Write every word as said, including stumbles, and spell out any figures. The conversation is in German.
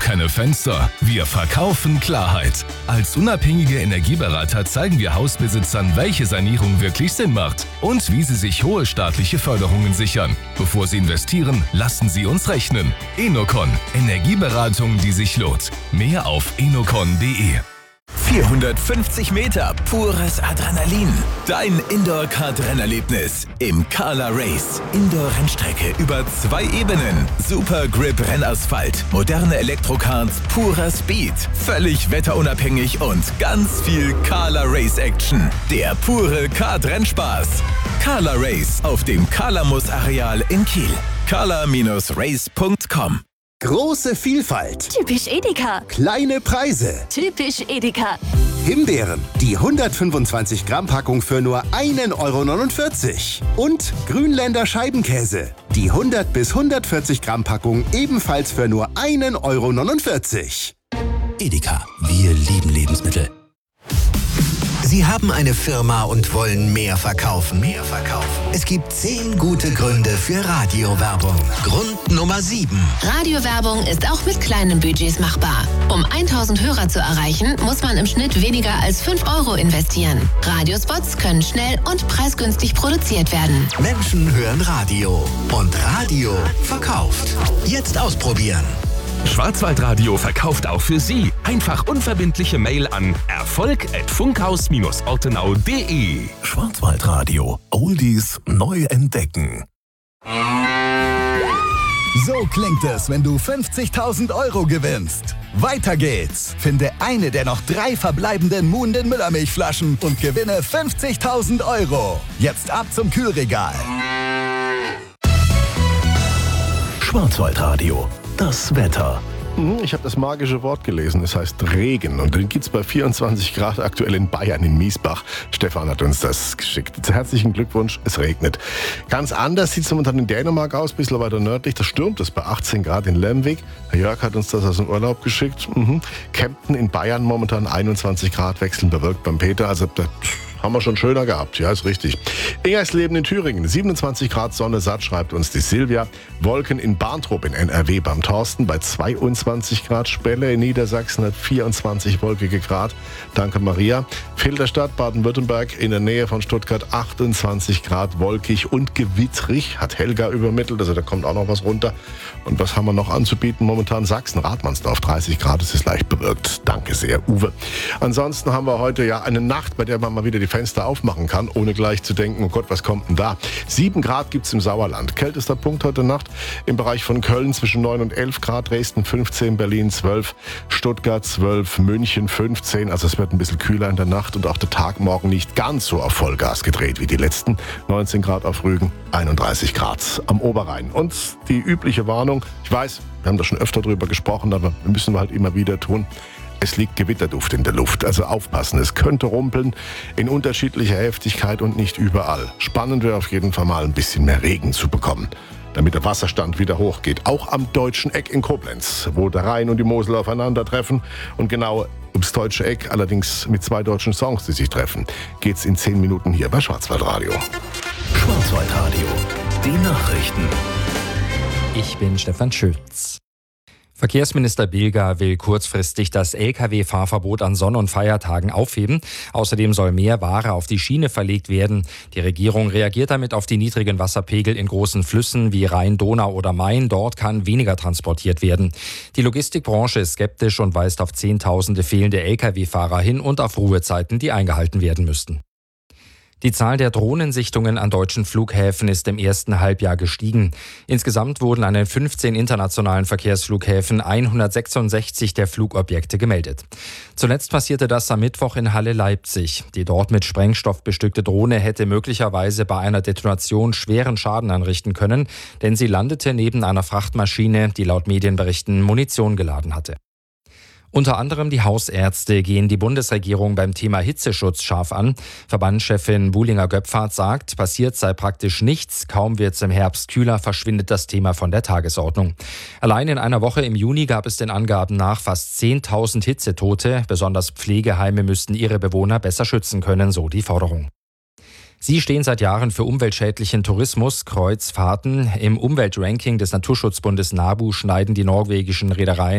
keine Fenster, wir verkaufen Klarheit. Als unabhängige Energieberater zeigen wir Hausbesitzern, welche Sanierung wirklich Sinn macht und wie sie sich hohe staatliche Förderungen sichern. Bevor sie investieren, lassen sie uns rechnen. Enocon, Energieberatung, die sich lohnt. Mehr auf enocon punkt de. vierhundertfünfzig Meter pures Adrenalin. Dein Indoor-Kart-Rennerlebnis im Carla Race. Indoor-Rennstrecke über zwei Ebenen. Super Grip-Rennasphalt. Moderne Elektrokarts, purer Speed. Völlig wetterunabhängig und ganz viel Carla Race-Action. Der pure Kart-Rennspaß. Carla Race auf dem Carlamus-Areal in Kiel. carla Race punkt com. Große Vielfalt. Typisch Edeka. Kleine Preise. Typisch Edeka. Himbeeren, die hundertfünfundzwanzig Gramm Packung für nur ein Euro neunundvierzig. Und Grünländer Scheibenkäse, die hundert bis hundertvierzig Gramm Packung ebenfalls für nur ein Euro neunundvierzig. Edeka, wir lieben Lebensmittel. Sie haben eine Firma und wollen mehr verkaufen. Mehr verkaufen. Es gibt zehn gute Gründe für Radiowerbung. Grund Nummer sieben. Radiowerbung ist auch mit kleinen Budgets machbar. Um tausend Hörer zu erreichen, muss man im Schnitt weniger als fünf Euro investieren. Radiospots können schnell und preisgünstig produziert werden. Menschen hören Radio und Radio verkauft. Jetzt ausprobieren. Schwarzwaldradio verkauft auch für Sie. Einfach unverbindliche Mail an erfolg at funkhaus Bindestrich ortenau punkt de. Schwarzwaldradio. Oldies neu entdecken. So klingt es, wenn du fünfzigtausend Euro gewinnst. Weiter geht's. Finde eine der noch drei verbleibenden Muhnden Müllermilchflaschen und gewinne fünfzigtausend Euro. Jetzt ab zum Kühlregal. Schwarzwaldradio. Das Wetter. Ich habe das magische Wort gelesen, es heißt Regen und den gibt es bei vierundzwanzig Grad aktuell in Bayern, in Miesbach. Stefan hat uns das geschickt. Herzlichen Glückwunsch, es regnet. Ganz anders sieht es momentan in Dänemark aus, ein bisschen weiter nördlich, da stürmt es bei achtzehn Grad in Lemvik. Herr Jörg hat uns das aus dem Urlaub geschickt. Mhm. Kempten in Bayern momentan einundzwanzig Grad, wechselnd bewölkt beim Peter, also da haben wir schon schöner gehabt, ja, ist richtig. Ingersleben in Thüringen, siebenundzwanzig Grad Sonne satt, schreibt uns die Silvia. Wolken in Barntrup in N R W beim Thorsten bei zweiundzwanzig Grad. Spelle in Niedersachsen hat vierundzwanzig wolkige Grad. Danke Maria. Filderstadt, Baden-Württemberg in der Nähe von Stuttgart achtundzwanzig Grad, wolkig und gewittrig, hat Helga übermittelt, also da kommt auch noch was runter. Und was haben wir noch anzubieten? Momentan Sachsen, Radmannsdorf, dreißig Grad, es ist leicht bewölkt. Danke sehr, Uwe. Ansonsten haben wir heute ja eine Nacht, bei der man mal wieder die Fenster aufmachen kann, ohne gleich zu denken, oh Gott, was kommt denn da? sieben Grad gibt es im Sauerland. Kältester Punkt heute Nacht im Bereich von Köln zwischen neun und elf Grad, Dresden fünfzehn, Berlin zwölf, Stuttgart zwölf, München fünfzehn. Also es wird ein bisschen kühler in der Nacht und auch der Tag morgen nicht ganz so auf Vollgas gedreht wie die letzten. neunzehn Grad auf Rügen, einunddreißig Grad am Oberrhein. Und die übliche Warnung, ich weiß, wir haben da schon öfter drüber gesprochen, aber wir müssen halt immer wieder tun. Es liegt Gewitterduft in der Luft, also aufpassen. Es könnte rumpeln in unterschiedlicher Heftigkeit und nicht überall. Spannend wäre auf jeden Fall mal ein bisschen mehr Regen zu bekommen, damit der Wasserstand wieder hochgeht. Auch am Deutschen Eck in Koblenz, wo der Rhein und die Mosel aufeinandertreffen. Und genau ums Deutsche Eck, allerdings mit zwei deutschen Songs, die sich treffen, geht's in zehn Minuten hier bei Schwarzwaldradio. Schwarzwaldradio. Die Nachrichten. Ich bin Stefan Schütz. Verkehrsminister Bilger will kurzfristig das L K W-Fahrverbot an Sonn- und Feiertagen aufheben. Außerdem soll mehr Ware auf die Schiene verlegt werden. Die Regierung reagiert damit auf die niedrigen Wasserpegel in großen Flüssen wie Rhein, Donau oder Main. Dort kann weniger transportiert werden. Die Logistikbranche ist skeptisch und weist auf Zehntausende fehlende L K W-Fahrer hin und auf Ruhezeiten, die eingehalten werden müssten. Die Zahl der Drohnensichtungen an deutschen Flughäfen ist im ersten Halbjahr gestiegen. Insgesamt wurden an den fünfzehn internationalen Verkehrsflughäfen hundertsechsundsechzig der Flugobjekte gemeldet. Zuletzt passierte das am Mittwoch in Halle-Leipzig. Die dort mit Sprengstoff bestückte Drohne hätte möglicherweise bei einer Detonation schweren Schaden anrichten können, denn sie landete neben einer Frachtmaschine, die laut Medienberichten Munition geladen hatte. Unter anderem die Hausärzte gehen die Bundesregierung beim Thema Hitzeschutz scharf an. Verbandschefin Buhlinger-Göpfert sagt, passiert sei praktisch nichts. Kaum wird es im Herbst kühler, verschwindet das Thema von der Tagesordnung. Allein in einer Woche im Juni gab es den Angaben nach fast zehntausend Hitzetote. Besonders Pflegeheime müssten ihre Bewohner besser schützen können, so die Forderung. Sie stehen seit Jahren für umweltschädlichen Tourismus, Kreuzfahrten. Im Umweltranking des Naturschutzbundes NABU schneiden die norwegischen Reedereien